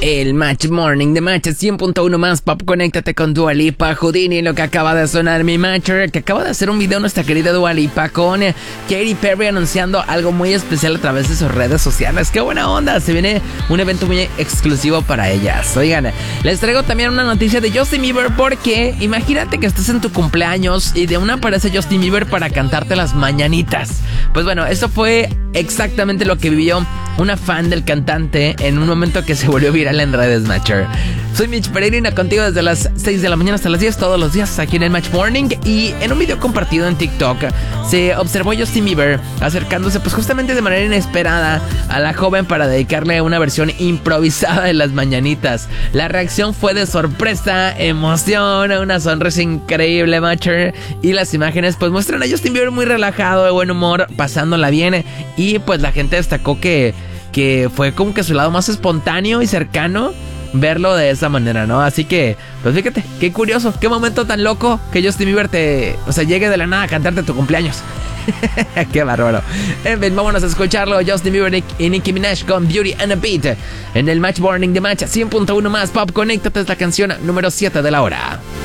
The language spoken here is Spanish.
El Match Morning de Match 100.1 más Pop. Conéctate con Dua Lipa, Houdini, lo que acaba de sonar mi Matcher, que acaba de hacer un video nuestra querida Dua Lipa con Katy Perry anunciando algo muy especial a través de sus redes sociales. ¡Qué buena onda! Se viene un evento muy exclusivo para ellas. Oigan, les traigo también una noticia de Justin Bieber, porque imagínate que estás en tu cumpleaños y de una aparece Justin Bieber para cantarte las mañanitas. Pues bueno, esto fue exactamente lo que vivió una fan del cantante en un momento que se volvió viral en redes, Matcher. Soy Mitch Peregrina, contigo desde las 6 de la mañana hasta las 10 todos los días aquí en el Match Morning. Y en un video compartido en TikTok se observó a Justin Bieber acercándose pues justamente de manera inesperada a la joven para dedicarle una versión improvisada de las mañanitas. La reacción fue de sorpresa, emoción, una sonrisa increíble, Matcher. Y las imágenes pues muestran a Justin Bieber muy relajado, de buen humor, pasándola bien. Y pues la gente destacó que fue como que su lado más espontáneo y cercano verlo de esa manera, ¿no? Así que, pues fíjate, qué curioso, qué momento tan loco que Justin Bieber llegue de la nada a cantarte tu cumpleaños. Qué bárbaro. En fin, vámonos a escucharlo. Justin Bieber y Nicki Minaj con Beauty and a Beat en el Match Morning de Match 100.1 más Pop. Conéctate, es la canción número 7 de la hora.